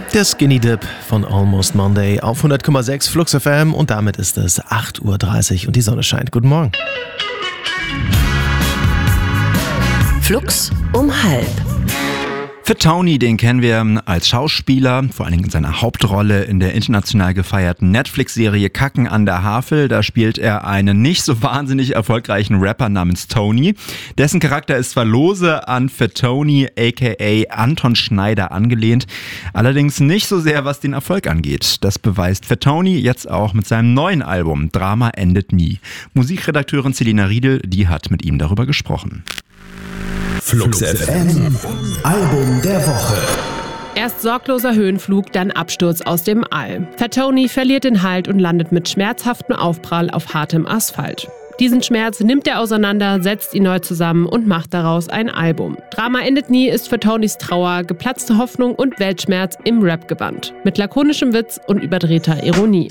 Der Skinny Dip von Almost Monday auf 100,6 Flux FM und damit ist es 8:30 Uhr und die Sonne scheint. Guten Morgen. Flux um 12:30. Fatoni, den kennen wir als Schauspieler, vor allen Dingen in seiner Hauptrolle in der international gefeierten Netflix-Serie Kacken an der Havel. Da spielt er einen nicht so wahnsinnig erfolgreichen Rapper namens Tony. Dessen Charakter ist zwar lose an Fatoni aka Anton Schneider angelehnt, allerdings nicht so sehr, was den Erfolg angeht. Das beweist Fatoni jetzt auch mit seinem neuen Album Drama endet nie. Musikredakteurin Selina Riedel, die hat mit ihm darüber gesprochen. Flux FM, Album der Woche. Erst sorgloser Höhenflug, dann Absturz aus dem All. Fatoni verliert den Halt und landet mit schmerzhaftem Aufprall auf hartem Asphalt. Diesen Schmerz nimmt er auseinander, setzt ihn neu zusammen und macht daraus ein Album. Drama endet nie ist Fatonis Trauer, geplatzte Hoffnung und Weltschmerz im Rap-Gewand. Mit lakonischem Witz und überdrehter Ironie.